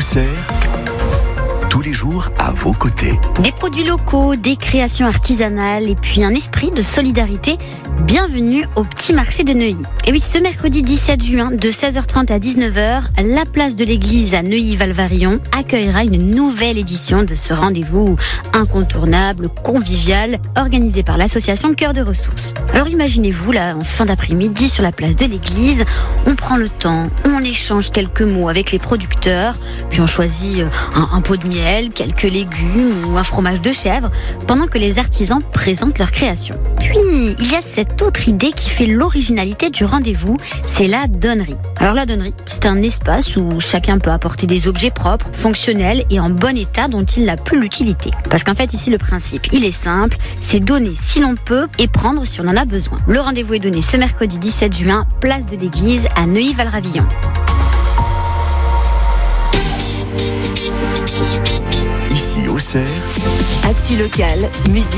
Auxerre, tous les jours à vos côtés. Des produits locaux, des créations artisanales et puis un esprit de solidarité. Bienvenue au petit marché de Neuilly. Et oui, ce mercredi 17 juin, de 16h30 à 19h, la place de l'église à Neuilly-Valvarillon accueillera une nouvelle édition de ce rendez-vous incontournable, convivial, organisé par l'association Cœur de Ressources. Alors imaginez-vous, là, en fin d'après-midi, sur la place de l'église, on prend le temps, on échange quelques mots avec les producteurs, puis on choisit un pot de miel, quelques légumes ou un fromage de chèvre, pendant que les artisans présentent leur création. Puis, il y a cette autre idée qui fait l'originalité du rendez-vous, c'est la donnerie. Alors la donnerie, c'est un espace où chacun peut apporter des objets propres, fonctionnels et en bon état dont il n'a plus l'utilité. Parce qu'en fait ici le principe, il est simple, c'est donner si l'on peut et prendre si on en a besoin. Le rendez-vous est donné ce mercredi 17 juin, place de l'église à Neuilly-Valravillon. Ici Auxerre, Actu locale, musique.